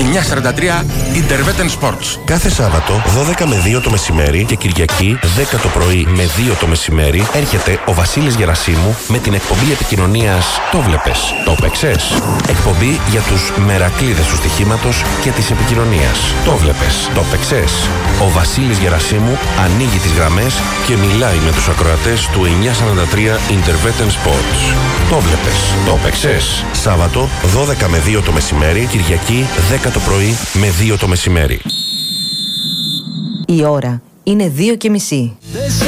943 Interveten Sports. Κάθε Σάββατο 12 με 2 το μεσημέρι και Κυριακή 10 το πρωί με 2 το μεσημέρι έρχεται ο Βασίλης Γερασίμου με την εκπομπή επικοινωνίας «Το βλέπες, το παίξες». Εκπομπή για τους μερακλείδες του στοιχήματος και της επικοινωνίας. «Το βλέπες, το παίξες». Ο Βασίλης Γερασίμου ανοίγει τις γραμμές και μιλάει με τους ακροατές του 943 Interveten Sports. «Το βλέπες, το παίξες». Σάββατο 12 με 2 το μεσημέρι, Κυριακή 10 το πρωί με 2 το μεσημέρι. Η ώρα είναι 2:30.